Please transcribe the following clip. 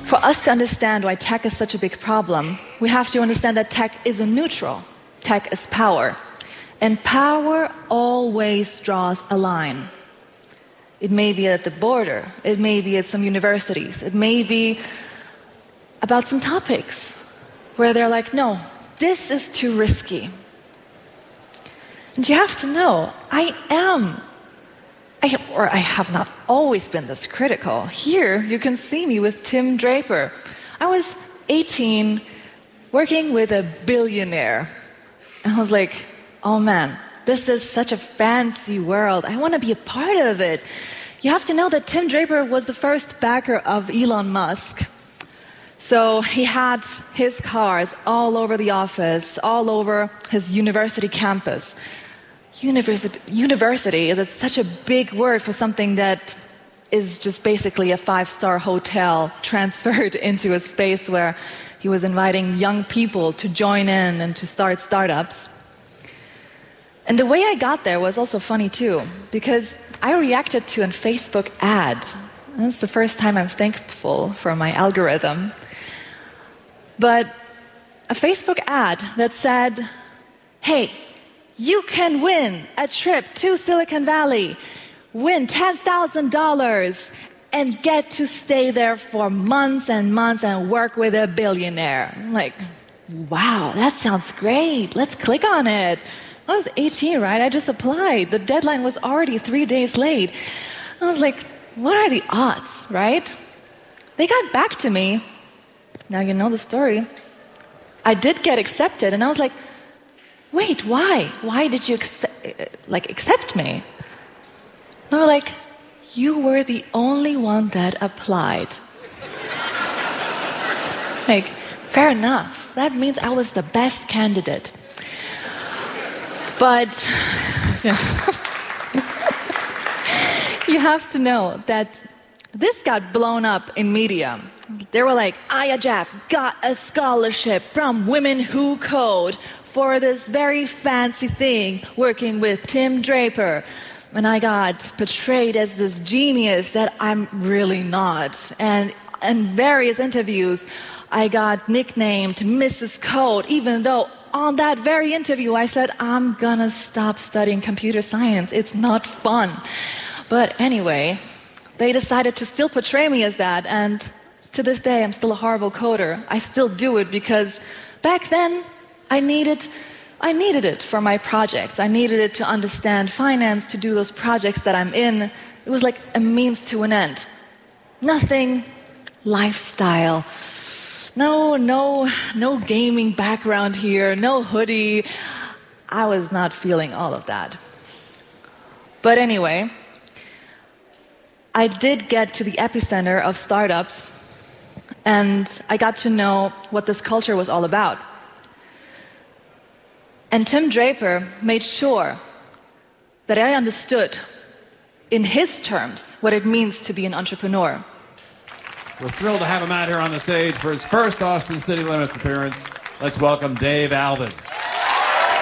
For us to understand why tech is such a big problem, we have to understand that tech isn't neutral. Tech is power. And power always draws a line. It may be at the border. It may be at some universities. It may be about some topics where they're like, no, this is too risky. And you have to know, I have not always been this critical. Here, you can see me with Tim Draper. I was 18, working with a billionaire. And I was like, oh man, this is such a fancy world. I want to be a part of it. You have to know that Tim Draper was the first backer of Elon Musk. So he had his cars all over the office, all over his university campus. University is such a big word for something that is just basically a 5-star hotel transferred into a space where he was inviting young people to join in and to start startups. And the way I got there was also funny too, because I reacted to a Facebook ad. And that's the first time I'm thankful for my algorithm. But a Facebook ad that said, hey, you can win a trip to Silicon Valley, win $10,000, and get to stay there for months and months and work with a billionaire. I'm like, wow, that sounds great. Let's click on it. I was 18, right? I just applied. The deadline was already 3 days late. I was like, what are the odds, right? They got back to me. Now you know the story. I did get accepted, and I was like, wait, why? Why did you accept me? They were like, you were the only one that applied. Like, fair enough. That means I was the best candidate. But you have to know that this got blown up in media. They were like, Aya Jaff got a scholarship from Women Who Code for this very fancy thing, working with Tim Draper. And I got portrayed as this genius that I'm really not. And in various interviews, I got nicknamed Mrs. Code, even though on that very interview I said, I'm gonna stop studying computer science. It's not fun. But anyway, they decided to still portray me as that, and to this day I'm still a horrible coder. I still do it because back then I needed it for my projects. I needed it to understand finance, to do those projects that I'm in. It was like a means to an end. Nothing lifestyle. No gaming background here, no hoodie. I was not feeling all of that. But anyway, I did get to the epicenter of startups, and I got to know what this culture was all about. And Tim Draper made sure that I understood, in his terms, what it means to be an entrepreneur. We're thrilled to have him out here on the stage for his first Austin City Limits appearance. Let's welcome Dave Alvin.